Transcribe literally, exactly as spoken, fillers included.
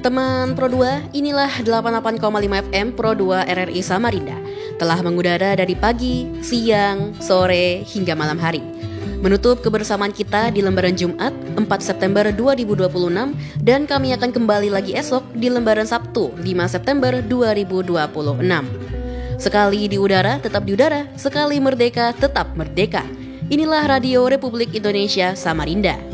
Teman Pro dua, inilah delapan puluh delapan koma lima F M Pro dua R R I Samarinda. Telah mengudara dari pagi, siang, sore, hingga malam hari. Menutup kebersamaan kita di lembaran Jumat empat September dua ribu dua puluh enam. Dan kami akan kembali lagi esok di lembaran Sabtu lima September dua ribu dua puluh enam. Sekali di udara, tetap di udara. Sekali merdeka, tetap merdeka. Inilah Radio Republik Indonesia Samarinda.